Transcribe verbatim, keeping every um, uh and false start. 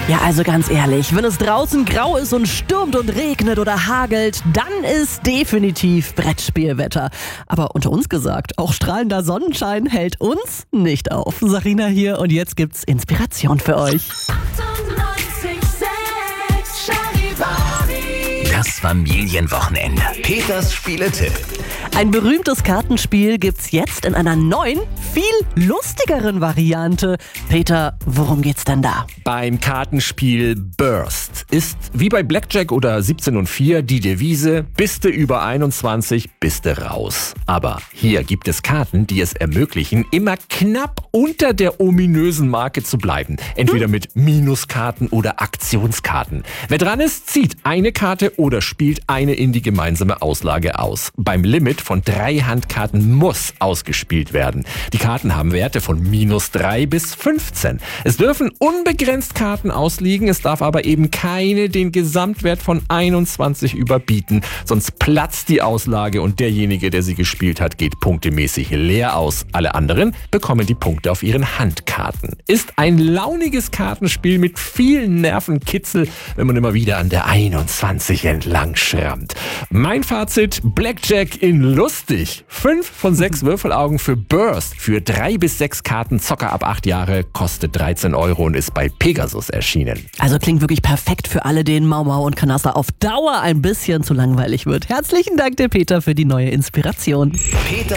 Ja, also ganz ehrlich, wenn es draußen grau ist und stürmt und regnet oder hagelt, dann ist definitiv Brettspielwetter. Aber unter uns gesagt, auch strahlender Sonnenschein hält uns nicht auf. Sarina hier und jetzt gibt's Inspiration für euch. Das Familienwochenende. Peters Spieletipp. Ein berühmtes Kartenspiel gibt's jetzt in einer neuen, viel lustigeren Variante. Peter, worum geht's denn da? Beim Kartenspiel Burst ist wie bei Blackjack oder siebzehn und vier die Devise: bist du über einundzwanzig, bist du raus. Aber hier gibt es Karten, die es ermöglichen, immer knapp unter der ominösen Marke zu bleiben. Entweder mit Minuskarten oder Aktionskarten. Wer dran ist, zieht eine Karte oder spielt eine in die gemeinsame Auslage aus. Beim Limit von drei Handkarten muss ausgespielt werden. Die Karten haben Werte von minus drei bis fünfzehn. Es dürfen unbegrenzt Karten ausliegen, es darf aber eben keine den Gesamtwert von einundzwanzig überbieten, sonst platzt die Auslage und derjenige, der sie gespielt hat, geht punktemäßig leer aus. Alle anderen bekommen die Punkte auf ihren Handkarten. Ist ein launiges Kartenspiel mit vielen Nervenkitzel, wenn man immer wieder an der einundzwanzig entlang schrammt. Mein Fazit: Blackjack in lustig. Fünf von sechs Würfelaugen für Burst. Für drei bis sechs Karten Zocker ab acht Jahre, kostet dreizehn Euro und ist bei Pegasus erschienen. Also klingt wirklich perfekt für alle, denen Mau Mau und Kanasta auf Dauer ein bisschen zu langweilig wird. Herzlichen Dank dir, Peter, für die neue Inspiration. Peter